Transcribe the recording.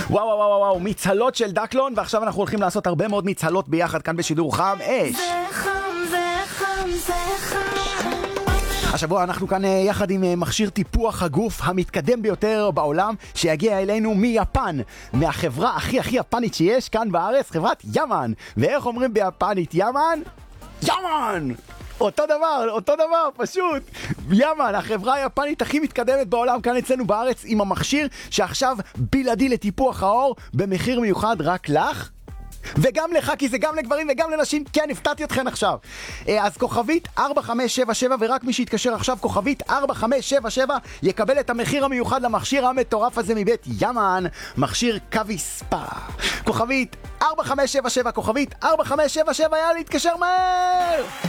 וואו וואו וואו וואו, מצהלות של דקלון, ועכשיו אנחנו הולכים לעשות הרבה מאוד מצהלות ביחד כאן בשידור חם אש. זה חם, זה חם, זה חם. השבוע אנחנו כאן יחד עם מכשיר טיפוח הגוף המתקדם ביותר בעולם, שיגיע אלינו מיפן, מהחברה הכי יפנית שיש כאן בארץ, חברת יאמן. ואיך אומרים ביפנית יאמן? יאמן! אותו דבר, פשוט. יאמן, החברה היפנית הכי מתקדמת בעולם כאן אצלנו בארץ, עם המכשיר שעכשיו בלעדי לטיפוח העור, במחיר מיוחד רק לך. וגם לך, כי זה גם לגברים וגם לנשים. כן, הפתעתי אתכן עכשיו. אז כוכבית 4577, ורק מי שיתקשר עכשיו כוכבית 4577 יקבל את המחיר המיוחד למכשיר המטורף הזה מבית יאמן, מכשיר קווי ספא. כוכבית 4577, כוכבית 4577, יאללה, להתקשר מהר.